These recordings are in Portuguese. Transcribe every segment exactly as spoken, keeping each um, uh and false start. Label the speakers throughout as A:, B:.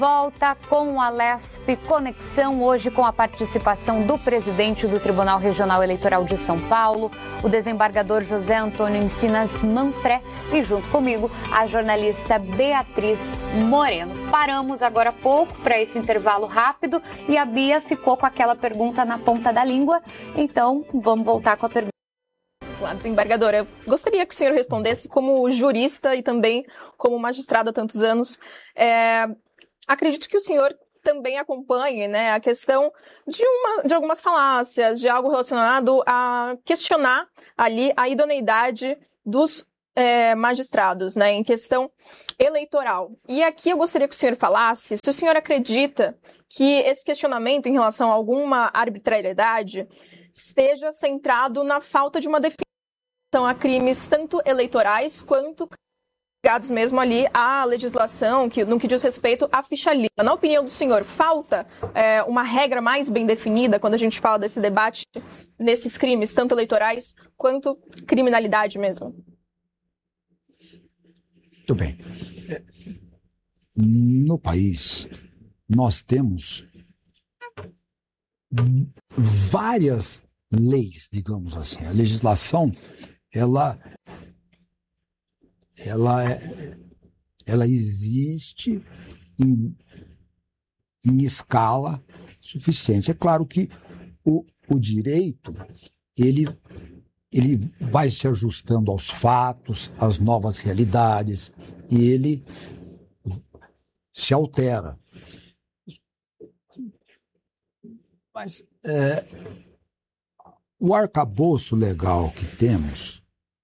A: Volta com a Lesp Conexão, hoje com a participação do presidente do Tribunal Regional Eleitoral de São Paulo, o desembargador José Antônio Encinas Manfré, e junto comigo a jornalista Beatriz Moreno. Paramos agora há pouco para esse intervalo rápido e a Bia ficou com aquela pergunta na ponta da língua, então vamos voltar com a pergunta.
B: Desembargadora, eu gostaria que o senhor respondesse como jurista e também como magistrado há tantos anos. É... Acredito que o senhor também acompanhe, né, a questão de, uma, de algumas falácias, de algo relacionado a questionar ali a idoneidade dos é, magistrados, né, em questão eleitoral. E aqui eu gostaria que o senhor falasse se o senhor acredita que esse questionamento em relação a alguma arbitrariedade esteja centrado na falta de uma definição a crimes tanto eleitorais quanto ligados mesmo ali à legislação, que, no que diz respeito à ficha limpa. Na opinião do senhor, falta é, uma regra mais bem definida quando a gente fala desse debate nesses crimes, tanto eleitorais quanto criminalidade mesmo?
C: Muito bem. No país, nós temos várias leis, digamos assim. A legislação, ela... Ela, ela existe em, em escala suficiente. É claro que o, o direito ele, ele vai se ajustando aos fatos, às novas realidades, e ele se altera. Mas é, o arcabouço legal que temos,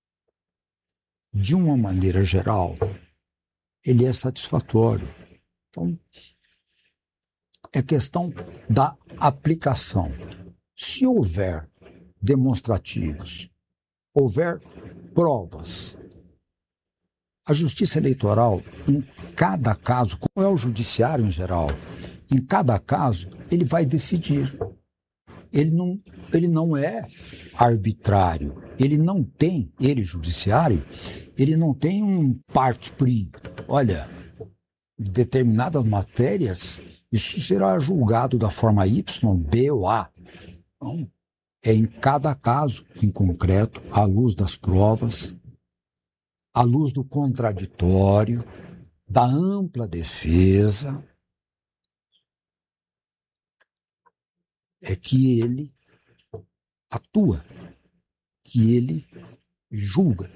C: de uma maneira geral, ele é satisfatório. Então, é questão da aplicação. Se houver demonstrativos, houver provas, a Justiça Eleitoral, em cada caso, como é o Judiciário em geral, em cada caso, ele vai decidir. Ele não, ele não é arbitrário. Ele não tem, ele, Judiciário, ele não tem um parte prim. Olha, determinadas matérias, isso será julgado da forma Y, B ou A. Então, é em cada caso, em concreto, à luz das provas, à luz do contraditório, da ampla defesa, é que ele atua, que ele julga.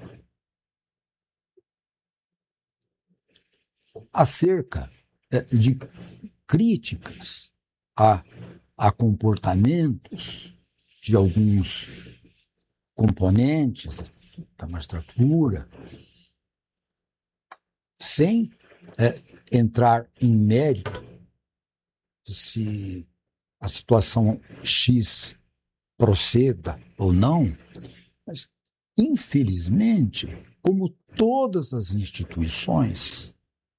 C: Acerca de críticas a, a comportamentos de alguns componentes da magistratura, sem é, entrar em mérito se a situação X proceda ou não, mas, infelizmente, como todas as instituições,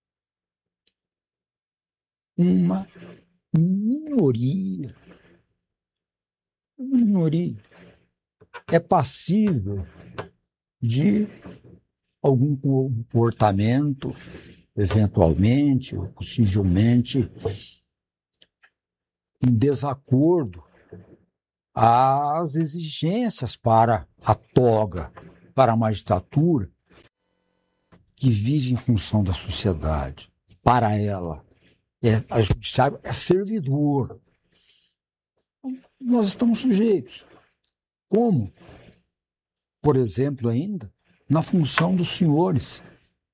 C: uma minoria, uma minoria é passível de algum comportamento, eventualmente ou possivelmente, em desacordo às exigências para a toga, para a magistratura, que vive em função da sociedade. Para ela, é, a judiciário é servidor. Nós estamos sujeitos. Como, por exemplo, ainda, na função dos senhores,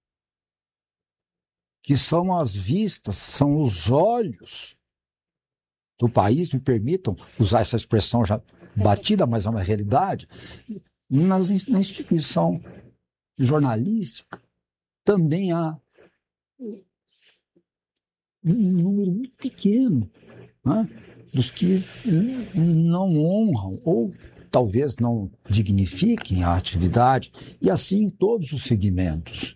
C: que são as vistas, são os olhos do país, me permitam usar essa expressão já batida, mas é uma realidade, nas, na instituição jornalística também há um número muito pequeno, né, dos que não honram ou talvez não dignifiquem a atividade, e assim em todos os segmentos.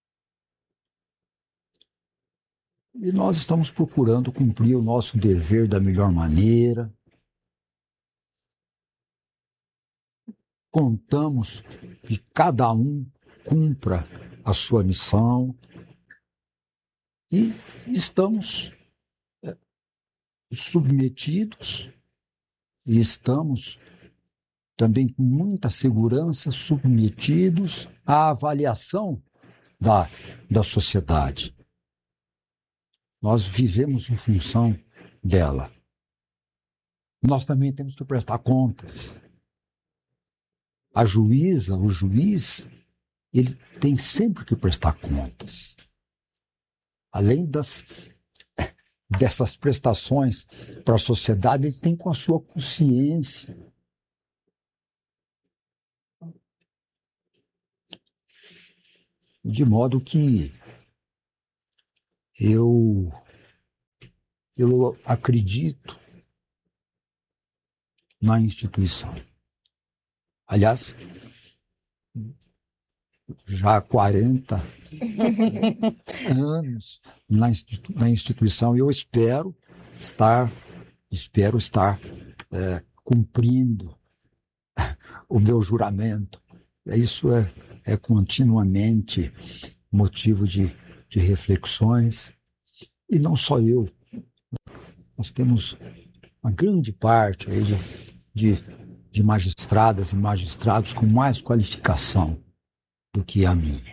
C: E nós estamos procurando cumprir o nosso dever da melhor maneira. Contamos que cada um cumpra a sua missão e estamos submetidos e estamos também com muita segurança submetidos à avaliação da, da sociedade. Nós vivemos em função dela. Nós também temos que prestar contas. A juíza, o juiz, ele tem sempre que prestar contas. Além das, dessas prestações para a sociedade, ele tem com a sua consciência. De modo que eu, eu acredito na instituição. Aliás, já há quarenta anos na, institu na instituição, e eu espero estar, espero estar é, cumprindo o meu juramento. Isso é, é continuamente motivo de, de reflexões, e não só eu. Nós temos uma grande parte aí de, de, de magistradas e magistrados com mais qualificação do que a minha.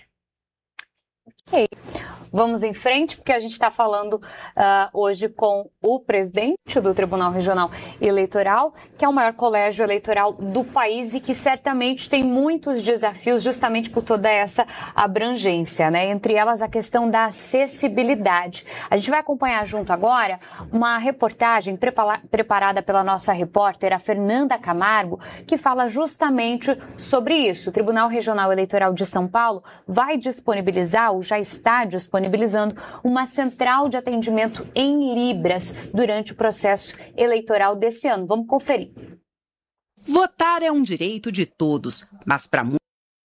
A: Ok. Vamos em frente, porque a gente está falando uh, hoje com o presidente do Tribunal Regional Eleitoral, que é o maior colégio eleitoral do país e que certamente tem muitos desafios justamente por toda essa abrangência, né? Entre elas a questão da acessibilidade. A gente vai acompanhar junto agora uma reportagem preparada pela nossa repórter, a Fernanda Camargo, que fala justamente sobre isso. O Tribunal Regional Eleitoral de São Paulo vai disponibilizar, ou já está disponibilizando, uma central de atendimento em Libras durante o processo eleitoral desse ano. Vamos conferir.
D: Votar é um direito de todos, mas para muitas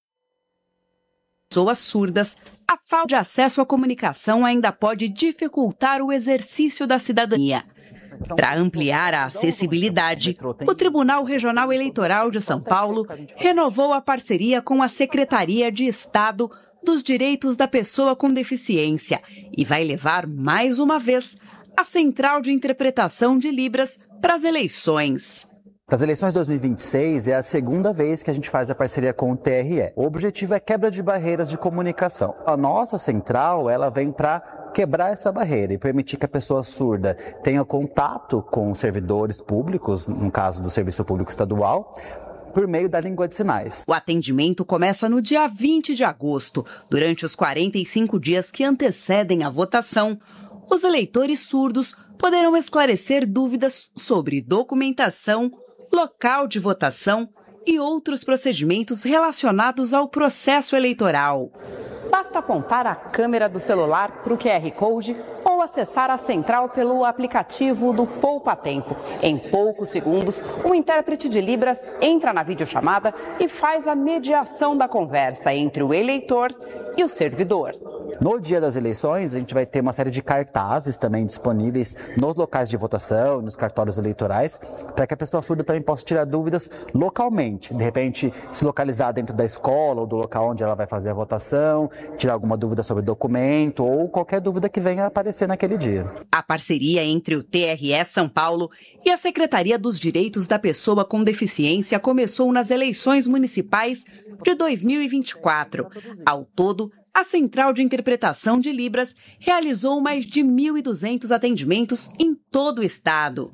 D: pessoas surdas, a falta de acesso à comunicação ainda pode dificultar o exercício da cidadania. Para ampliar a acessibilidade, o Tribunal Regional Eleitoral de São Paulo renovou a parceria com a Secretaria de Estado dos Direitos da Pessoa com Deficiência e vai levar mais uma vez a Central de Interpretação de Libras para as eleições.
E: Para as eleições de dois mil e vinte e seis é a segunda vez que a gente faz a parceria com o T R E. O objetivo é quebra de barreiras de comunicação. A nossa central, ela vem para quebrar essa barreira e permitir que a pessoa surda tenha contato com os servidores públicos, no caso do Serviço Público Estadual, por meio da língua de sinais.
D: O atendimento começa no dia vinte de agosto. Durante os quarenta e cinco dias que antecedem a votação, os eleitores surdos poderão esclarecer dúvidas sobre documentação, local de votação e outros procedimentos relacionados ao processo eleitoral.
F: Basta apontar a câmera do celular para o Q R Code ou acessar a central pelo aplicativo do Poupa Tempo. Em poucos segundos, o intérprete de Libras entra na videochamada e faz a mediação da conversa entre o eleitor e o servidor.
E: No dia das eleições, a gente vai ter uma série de cartazes também disponíveis nos locais de votação, nos cartórios eleitorais, para que a pessoa surda também possa tirar dúvidas localmente. De repente, se localizar dentro da escola ou do local onde ela vai fazer a votação, tirar alguma dúvida sobre documento ou qualquer dúvida que venha a aparecer naquele dia.
D: A parceria entre o T R E São Paulo e a Secretaria dos Direitos da Pessoa com Deficiência começou nas eleições municipais de dois mil e vinte e quatro. Ao todo, a Central de Interpretação de Libras realizou mais de mil e duzentos atendimentos em todo o estado.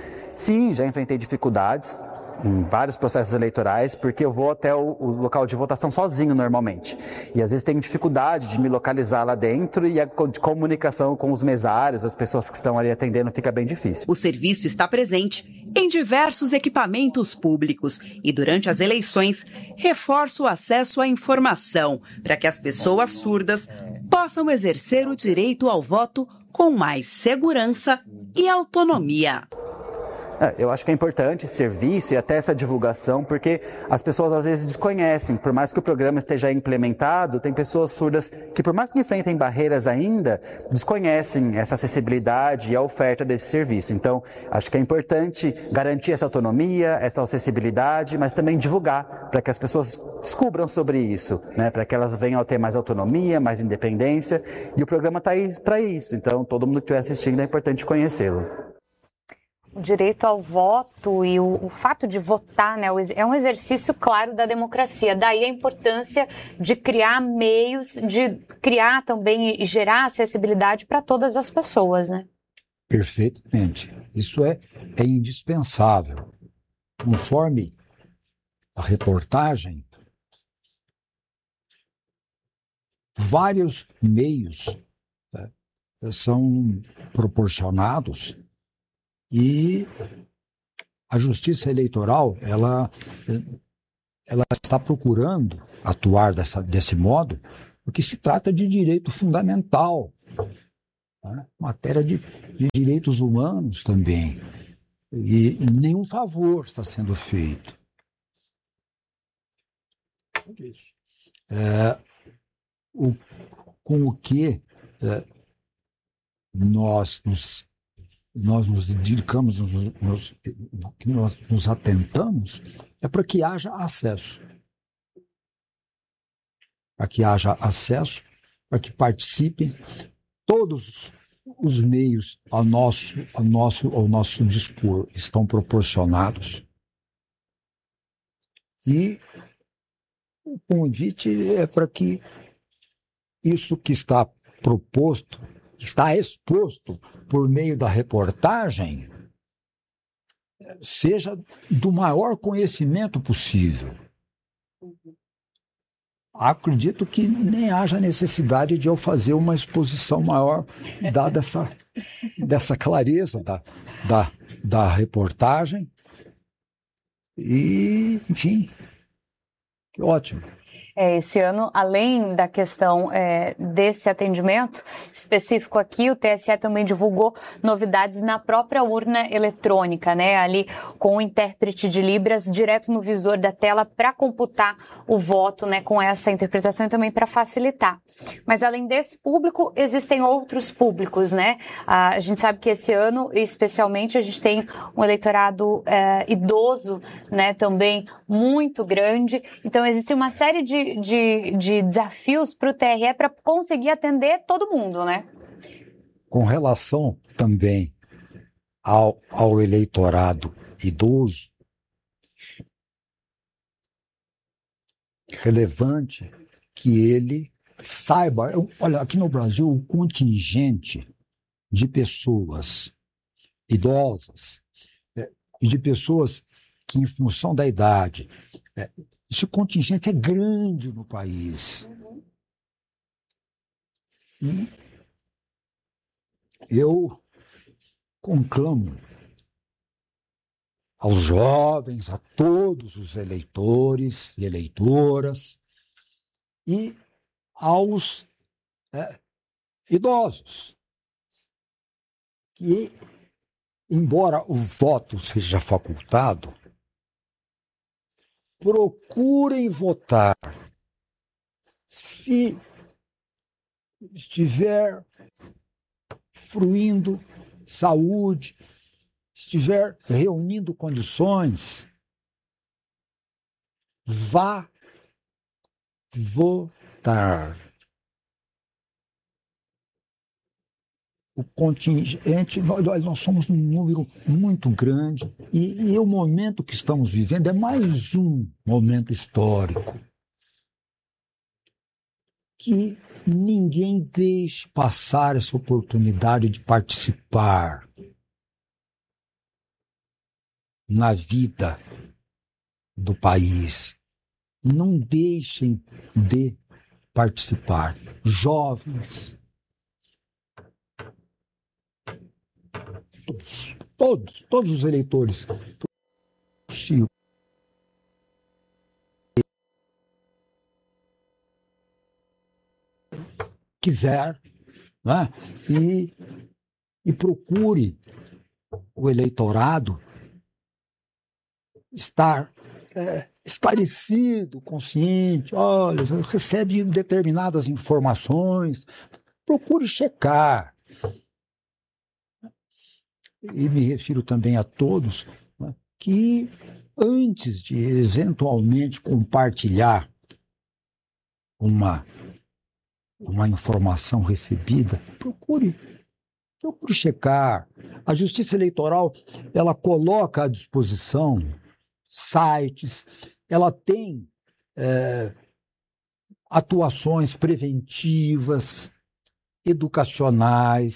E: Sim, já enfrentei dificuldades em vários processos eleitorais, porque eu vou até o, o local de votação sozinho normalmente. E às vezes tenho dificuldade de me localizar lá dentro e a de comunicação com os mesários, as pessoas que estão ali atendendo, fica bem difícil.
D: O serviço está presente em diversos equipamentos públicos e durante as eleições reforça o acesso à informação para que as pessoas surdas possam exercer o direito ao voto com mais segurança e autonomia.
E: É, eu acho que é importante esse serviço e até essa divulgação, porque as pessoas às vezes desconhecem. Por mais que o programa esteja implementado, tem pessoas surdas que, por mais que enfrentem barreiras ainda, desconhecem essa acessibilidade e a oferta desse serviço. Então, acho que é importante garantir essa autonomia, essa acessibilidade, mas também divulgar para que as pessoas descubram sobre isso, né? Para que elas venham a ter mais autonomia, mais independência. E o programa está aí para isso. Então, todo mundo que estiver assistindo é importante conhecê-lo.
A: O direito ao voto e o, o fato de votar, né, é um exercício claro da democracia. Daí a importância de criar meios, de criar também e gerar acessibilidade para todas as pessoas, né?
C: Perfeitamente. Isso é, é indispensável. Conforme a reportagem, vários meios, né, são proporcionados e a Justiça Eleitoral ela, ela está procurando atuar dessa, desse modo, porque se trata de direito fundamental, né, matéria de, de direitos humanos também, e nenhum favor está sendo feito. É, o, com o que é, nós nos, nós nos dedicamos, nos, nos, nós nos atentamos, é para que haja acesso. Para que haja acesso, para que participem todos os meios ao nosso, ao nosso, ao nosso dispor, estão proporcionados. E o convite é para que isso que está proposto, está exposto por meio da reportagem, seja do maior conhecimento possível. Acredito que nem haja necessidade de eu fazer uma exposição maior, dada essa, dessa clareza da, da, da reportagem. E, enfim, que ótimo.
A: É, esse ano, além da questão é, desse atendimento específico aqui, o T S E também divulgou novidades na própria urna eletrônica, né? Ali com o intérprete de Libras direto no visor da tela para computar o voto, né? Com essa interpretação e também para facilitar. Mas além desse público, existem outros públicos, né? A gente sabe que esse ano, especialmente, a gente tem um eleitorado é, idoso, né? Também muito grande. Então, existe uma série de De, de desafios para o T R E para conseguir atender todo mundo, né?
C: Com relação também ao, ao eleitorado idoso, relevante que ele saiba, eu, olha, aqui no Brasil o contingente de pessoas idosas é, e de pessoas que em função da idade, é, esse contingente é grande no país. E eu conclamo aos jovens, a todos os eleitores e eleitoras, e aos é, idosos, que, embora o voto seja facultado, procurem votar. Se estiver fruindo saúde, estiver reunindo condições, vá votar. O contingente, nós, nós somos um número muito grande e, e o momento que estamos vivendo é mais um momento histórico. Que ninguém deixe passar essa oportunidade de participar na vida do país. Não deixem de participar. Jovens, todos, todos, todos os eleitores. Quiser, né? e, e procure o eleitorado estar é, esclarecido, consciente, olha, recebe determinadas informações, procure checar. E me refiro também a todos, né, que antes de eventualmente compartilhar uma uma informação recebida, procure, procure checar, A Justiça Eleitoral, ela coloca à disposição sites, ela tem é, atuações preventivas, educacionais.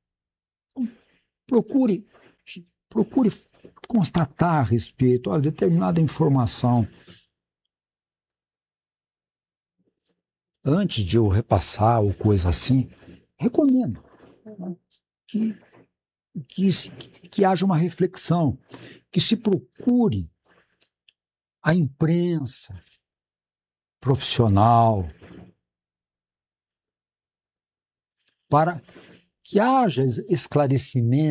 C: Procure, procure constatar a respeito, olha, determinada informação. Antes de eu repassar ou coisa assim, recomendo que, que, que haja uma reflexão, que se procure a imprensa profissional para que haja esclarecimento